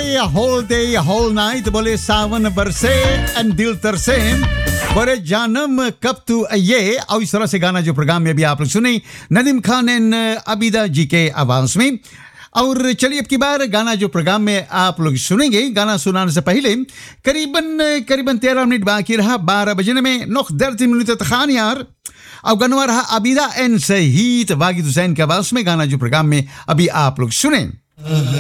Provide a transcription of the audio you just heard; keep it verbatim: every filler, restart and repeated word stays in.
whole day, whole night, बोले सावन बरसे and दिल तरसे, बोले जानम कब तू ये। और इस तरह से गाना जो प्रोग्राम में भी आप लोग सुने नदीम खान एंड अबीदा जी के आवाज में। और चलिए अब की बार गाना जो प्रोग्राम में आप लोग सुनेंगे, गाना सुनाने से पहले करीबन करीबन तेरह मिनट बाकी रहा बारह बजने में। नोख दर्द मिनट खान यार और गनवा रहा अबीदा एंड सहीद वागिद हुसैन के आवाज में गाना जो प्रोग्राम में अभी आप लोग सुने।